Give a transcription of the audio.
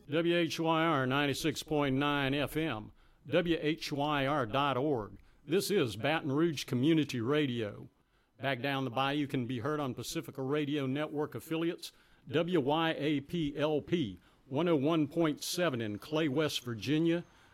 WHYR 96.9 FM, WHYR.org. This is Baton Rouge Community Radio. Back down the bayou can be heard on Pacifica Radio Network affiliates, WYAPLP 101.7 in Clay, West Virginia,